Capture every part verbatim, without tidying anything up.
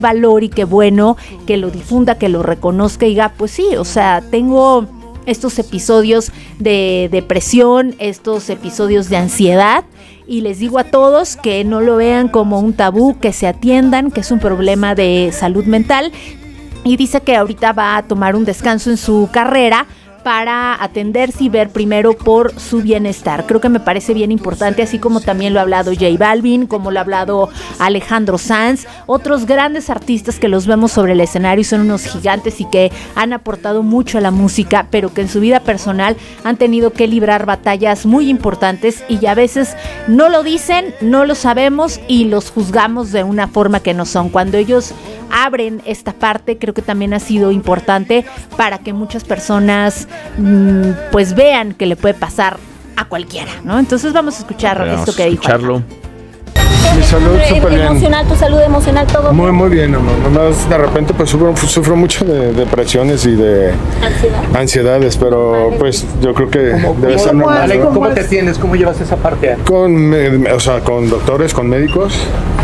valor y qué bueno que lo difunda, que lo reconozca y diga, pues sí, o sea, tengo estos episodios de depresión, estos episodios de ansiedad, y les digo a todos que no lo vean como un tabú, que se atiendan, que es un problema de salud mental, y dice que ahorita va a tomar un descanso en su carrera para atenderse y ver primero por su bienestar. Creo que me parece bien importante, así como también lo ha hablado J Balvin, como lo ha hablado Alejandro Sanz, otros grandes artistas que los vemos sobre el escenario y son unos gigantes y que han aportado mucho a la música, pero que en su vida personal han tenido que librar batallas muy importantes y a veces no lo dicen, no lo sabemos y los juzgamos de una forma que no son. Cuando ellos abren esta parte, creo que también ha sido importante para que muchas personas mmm, pues vean que le puede pasar a cualquiera, ¿no? Entonces vamos a escuchar vamos esto que dijo. Escucharlo. Mi salud súper bien. Emocional, tu salud emocional, todo muy, muy bien, amor. Nomás de repente pues sufro, sufro mucho de depresiones y de ansiedad. ansiedades, pero pues yo creo que debe ser normal. ¿Cómo, ¿Cómo te tienes? ¿Cómo llevas esa parte? Con, o sea, con doctores, con médicos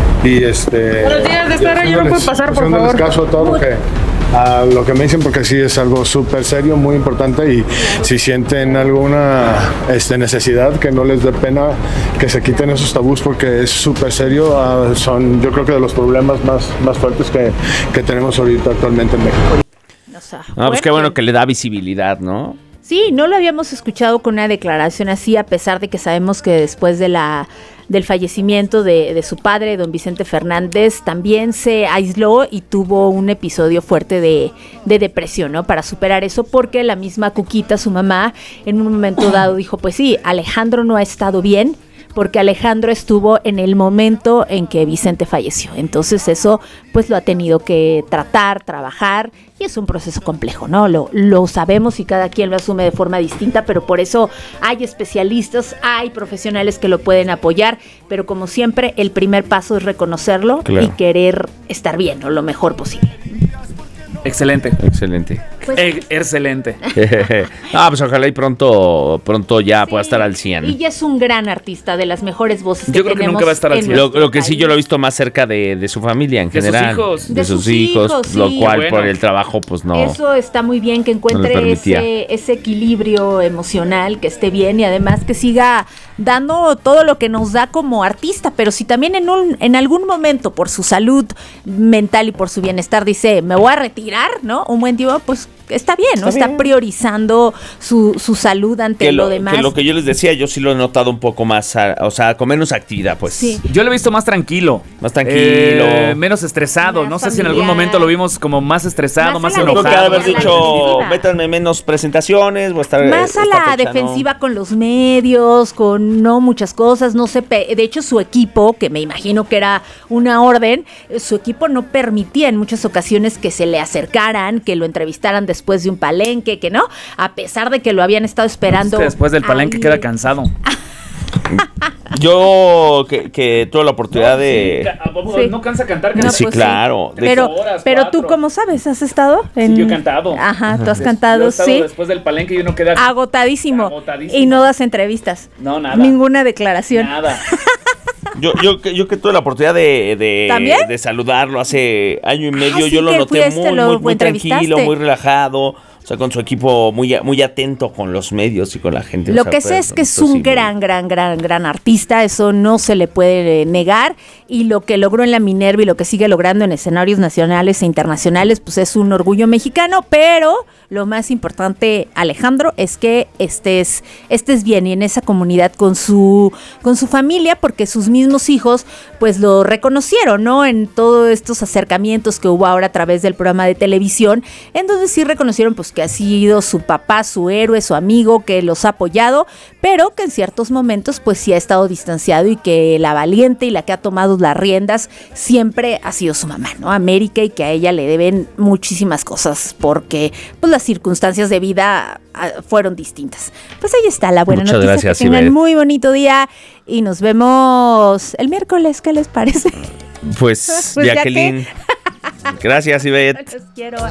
y este... Buenos días, de esta ya no puede pasar, por favor. Caso a todo lo que, a lo que me dicen, porque sí es algo súper serio, muy importante, y si sienten alguna este, necesidad, que no les dé pena, que se quiten esos tabús, porque es súper serio. Uh, son, yo creo que de los problemas más, más fuertes que, que tenemos ahorita actualmente en México. O sea, no, pues qué bueno que le da visibilidad, ¿no? Sí, no lo habíamos escuchado con una declaración así, a pesar de que sabemos que después de la del fallecimiento de, de su padre, don Vicente Fernández, también se aisló y tuvo un episodio fuerte de, de depresión, ¿no? Para superar eso, porque la misma Cuquita, su mamá, en un momento dado dijo, pues sí, Alejandro no ha estado bien, porque Alejandro estuvo en el momento en que Vicente falleció. Entonces eso pues lo ha tenido que tratar, trabajar, y es un proceso complejo, ¿no? Lo, lo sabemos y cada quien lo asume de forma distinta, pero por eso hay especialistas, hay profesionales que lo pueden apoyar, pero como siempre el primer paso es reconocerlo, claro, y querer estar bien, ¿no? Lo mejor posible. Excelente. Excelente. Pues, eh, excelente. Ah, pues ojalá y pronto, pronto ya sí, pueda estar al cien. Y ya es un gran artista, de las mejores voces que yo creo tenemos. Que nunca va a estar al cien. Lo, lo que sí yo lo he visto más cerca de, de su familia en de general. Sus hijos. De, de sus, sus hijos. hijos, Lo sí. cual bueno. por el trabajo pues no. Eso está muy bien, que encuentre no ese, ese equilibrio emocional, que esté bien y además que siga dando todo lo que nos da como artista, pero si también en un en algún momento por su salud mental y por su bienestar dice, me voy a retirar, ¿no? Un buen tiempo, pues está bien, ¿no? Está, está bien. Priorizando su, su salud ante que lo, lo demás. Que lo que yo les decía, yo sí lo he notado un poco más, o sea, con menos actividad, pues. Sí. Yo lo he visto más tranquilo. Más tranquilo. Eh, menos estresado. Más no familiar. Sé si en algún momento lo vimos como más estresado, más, más enojado. Creo que haber dicho, métanme menos presentaciones, voy a estar... Más a la fecha, defensiva, ¿no? Con los medios, con no muchas cosas, no sé. De hecho, su equipo, que me imagino que era una orden, su equipo no permitía en muchas ocasiones que se le acercaran, que lo entrevistaran después de un palenque, que no, a pesar de que lo habían estado esperando. Es que después del palenque ahí queda cansado. Yo que, que tuve la oportunidad no, de... Sí, sí. No cansa cantar. No, sí, pues claro. Sí. Pero, horas, pero tú, ¿cómo sabes? ¿Has estado? En... Sí, yo he cantado. Ajá, Ajá. tú has cantado, yo he estado sí. Después del palenque y uno queda... Agotadísimo. Agotadísimo. Y no das entrevistas. No, nada. Ninguna declaración. Nada. Yo, yo, yo que tuve la oportunidad de, de, de saludarlo hace año y medio, ah, sí, yo lo noté este, muy, lo muy, muy tranquilo, muy relajado. O sea, con su equipo muy, muy atento con los medios y con la gente. Lo o sea, que sé es que es un sí, gran, muy... gran, gran, gran artista. Eso no se le puede negar. Y lo que logró en la Minerva y lo que sigue logrando en escenarios nacionales e internacionales, pues es un orgullo mexicano. Pero lo más importante, Alejandro, es que estés, estés bien y en esa comunidad con su, con su familia, porque sus mismos hijos, pues lo reconocieron, ¿no? En todos estos acercamientos que hubo ahora a través del programa de televisión, en donde sí reconocieron, pues, que ha sido su papá, su héroe, su amigo, que los ha apoyado, pero que en ciertos momentos pues sí ha estado distanciado y que la valiente y la que ha tomado las riendas siempre ha sido su mamá, ¿no? América, y que a ella le deben muchísimas cosas porque pues las circunstancias de vida fueron distintas. Pues ahí está la buena Muchas noticia. Gracias, que tengan Ivette. Muy bonito día y nos vemos el miércoles, ¿qué les parece? Pues, pues Jacqueline. Gracias, Ivette. Los quiero.